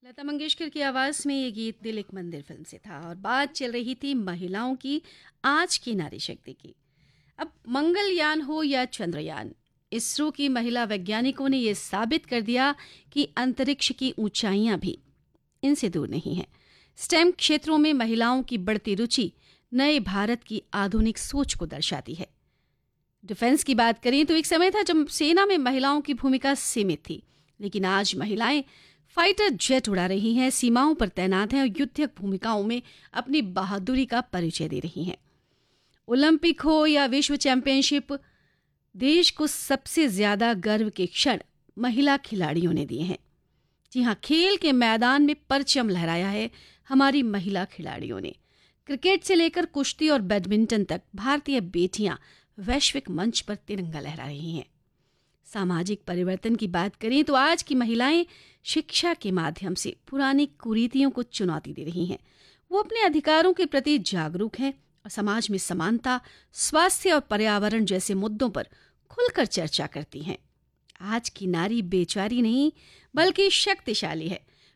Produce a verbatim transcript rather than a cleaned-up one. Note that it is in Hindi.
लता मंगेशकर की आवाज में ये गीत दिल एक मंदिर फिल्म से था और बात चल रही थी महिलाओं की, आज की नारी शक्ति की। अब मंगलयान हो या चंद्रयान, इसरो की महिला वैज्ञानिकों ने यह साबित कर दिया कि अंतरिक्ष की ऊंचाइयां भी इनसे दूर नहीं हैं। स्टेम क्षेत्रों में महिलाओं की बढ़ती रुचि नए भारत की आधुनिक सोच को दर्शाती है। डिफेंस की बात करें तो एक समय था जब सेना में महिलाओं की भूमिका सीमित थी, लेकिन आज महिलाएं फाइटर जेट उड़ा रही हैं, सीमाओं पर तैनात हैं और युद्धक भूमिकाओं में अपनी बहादुरी का परिचय दे रही हैं। ओलंपिक हो या विश्व चैंपियनशिप, देश को सबसे ज्यादा गर्व के क्षण महिला खिलाड़ियों ने दिए हैं। जी हाँ, खेल के मैदान में परचम लहराया है हमारी महिला खिलाड़ियों ने। क्रिकेट से लेकर कुश्ती और बैडमिंटन तक भारतीय बेटियां वैश्विक मंच पर तिरंगा लहरा रही हैं। सामाजिक परिवर्तन की बात करें तो आज की महिलाएं शिक्षा के माध्यम से पुरानी कुरीतियों को चुनौती दे रही हैं। वो अपने अधिकारों के प्रति जागरूक हैं और समाज में समानता, स्वास्थ्य और पर्यावरण जैसे मुद्दों पर खुलकर चर्चा करती हैं। आज की नारी बेचारी नहीं बल्कि शक्तिशाली है।